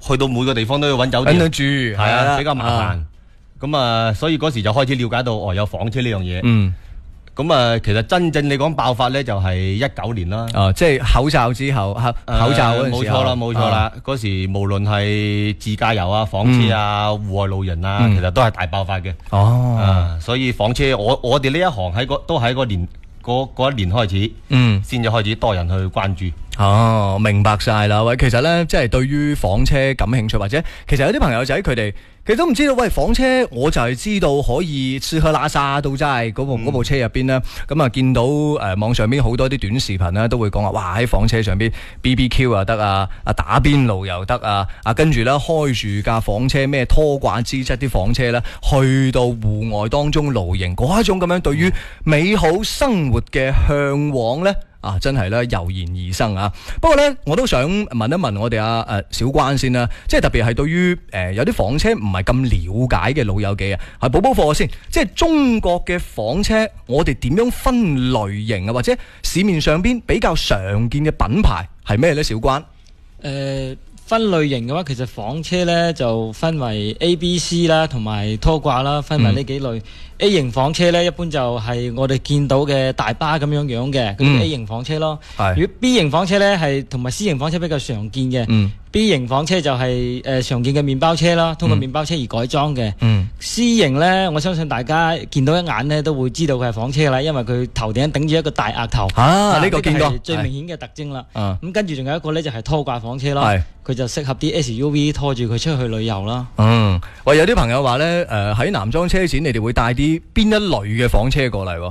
去到每個地方都要揾酒店， 住係啊，比較麻煩。咁啊，所以嗰時就開始了解到有房車呢樣嘢。咁啊，其實真正你講爆發咧，就係19年啦。 即係口罩之後，口罩嗰陣時候冇錯啦。嗰時無論係自駕遊啊、房車啊、戶外露營啊，其實都係大爆發嘅。所以房車我哋呢一行都喺嗰一年開始，先至開始多人去關注。 明白晒啦。喂，其實咧，即係對於房車感興趣，或者其實有啲朋友仔佢哋其實都唔知道，喂，房車我就係知道可以吃喝拉撒都真係嗰部車入邊呢。咁啊見到網上邊好多啲短視頻呢，都會講話，哇喺房車上邊 BBQ 又得啊，打邊爐又得啊，跟住咧開住架房車咩拖掛資質啲房車咧，去到戶外當中露營嗰一種咁樣對於美好生活嘅向往咧。真係咧油然而生啊！不過咧，我都想問一問我哋小關先啦，即係特別係對於有啲房車唔係咁了解嘅老友記啊，係補課先。即係中國嘅房車，我哋點樣分類型啊？或者市面上邊比較常見嘅品牌係咩咧？小關， 分類型嘅話，其實房車咧就分為 A、B、C 啦，同埋拖掛啦，分為呢幾類。A 型房車咧，一般就係我哋見到嘅大巴咁樣嘅，嗰啲 A 型房車咯。如果 B 型房車咧，係同埋 C 型房車比較常見嘅。B 型房車就係常見嘅麵包車啦，通過麵包車而改裝嘅。C 型咧，我相信大家見到一眼咧都會知道佢係房車啦，因為佢頭頂頂住一個大額頭。呢個見過，最明顯嘅特徵啦。咁跟住仲有一個咧就係拖掛房車咯，佢就適合啲 SUV 拖住佢出去旅遊啦。 喂，有啲朋友話咧，喺男裝車展，你哋會帶啲邊一類嘅房車過嚟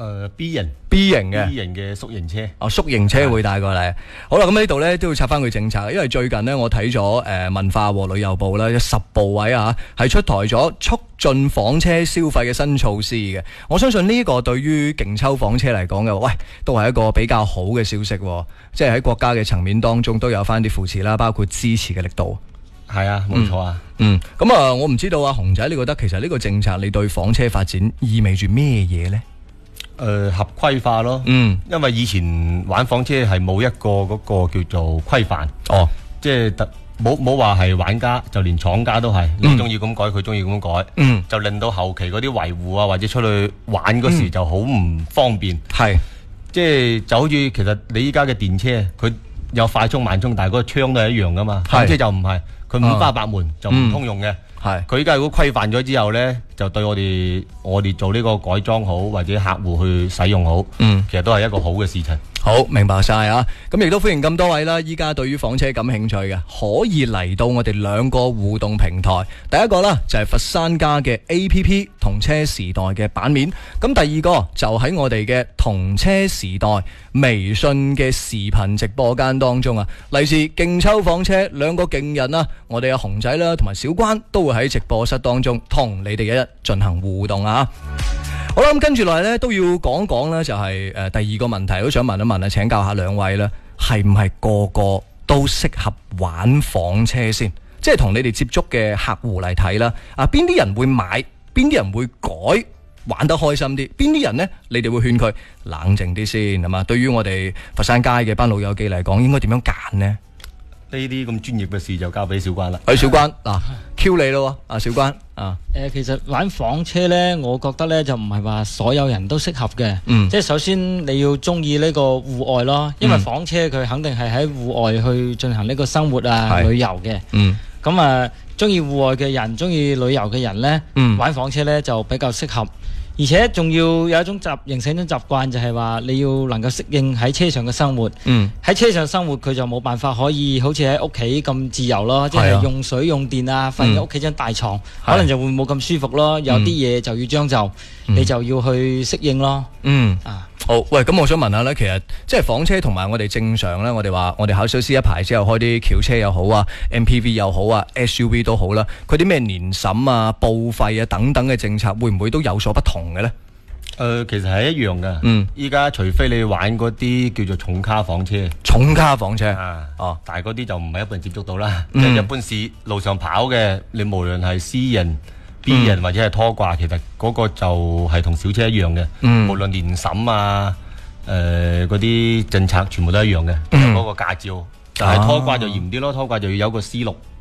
？B 型嘅宿營車。 宿營車會帶過嚟。好啦，咁呢度咧都要拆翻佢政策，因為最近呢，我睇咗文化和旅遊部啦，有10部位係出台咗促進房車消費嘅新措施嘅。我相信呢個對於勁抽房車嚟講嘅，喂，都係一個比較好嘅消息。即係喺國家嘅層面當中都有翻啲扶持啦，包括支持嘅力度。 係啊，冇錯啊。 咁我唔知道熊仔，你覺得其實呢個政策你對房車發展意味住咩嘢呢？ 合規化咯。因為以前玩房車係冇一個嗰個叫做規範。即係冇話係玩家，就連廠家都係，你中意咁改，佢中意咁改。就令到後期嗰啲維護啊，或者出去玩嗰時就好唔方便。即係就好似其實你依家嘅電車，佢有快充慢充，但係嗰個窗都係一樣噶嘛。房車就唔係。佢五花八門，就唔通用嘅。佢依家如果規範咗之後呢，就對我哋做呢個改裝好，或者客戶去使用好，其實都係一個好嘅事情。 好，明白晒啊！咁亦都歡迎咁多位啦，依家對於房車感興趣嘅，可以嚟到我哋2個互動平台。第一個啦就係佛山家嘅 APP 同車時代嘅版面，咁第二個就喺我哋嘅同車時代微信嘅視頻直播間當中啊。嚟自勁抽房車2個勁人啊，我哋阿熊仔啦同埋小關都會喺直播室當中同你哋一進行互動啊。好啦，咁跟住落嚟咧都要講講咧，就係第二個問題，都想問一問啊，請教下兩位啦，係唔係個個都適合玩房車先？即係同你哋接觸嘅客戶嚟睇啦，邊啲人會買，邊啲人會改，玩得開心啲，邊啲人呢？你哋會勸佢冷靜啲先，係嘛？對於我哋佛山街嘅班老友記嚟講，應該點樣揀呢？ 呢啲咁專業嘅事就交俾小關啦。 小關嗱，Q 你咯，小關啊。 其實玩房車呢，我覺得呢就唔係話所有人都適合嘅。即係首先你要中意呢個戶外咯，因為房車佢肯定係喺戶外去進行呢個生活啊、旅遊嘅。咁中意戶外嘅人，中意旅遊嘅人呢，玩房車呢就比較適合。而且仲要有一種形成一種習慣，就係話你要能夠適應喺車上嘅生活。喺車上生活佢就冇辦法可以好似喺屋企咁自由咯，即係用水用電啊，瞓喺屋企張大床，可能就會冇咁舒服咯。有啲嘢就要將就，你就要去適應咯。 好，喂，咁我想問下咧，其實即係房車同埋我哋正常咧，我哋話我哋考咗 C1牌之後開啲轎車又好啊 ，MPV 又好啊 ，SUV 都好啦，佢啲咩年審啊、報廢啊等等嘅政策，會唔會都有所不同嘅咧？ 其實係一樣嘅。依家除非你玩嗰啲叫做重卡房車，但係嗰啲就唔係一般人接觸到啦。即係一般市路上跑嘅，你無論係私人、B 人或者係拖掛，其實嗰個就係同小車一樣嘅。無論年審啊，嗰啲政策全部都一樣嘅。嗰個駕照，但係拖掛就嚴啲咯，拖掛就要有個 C6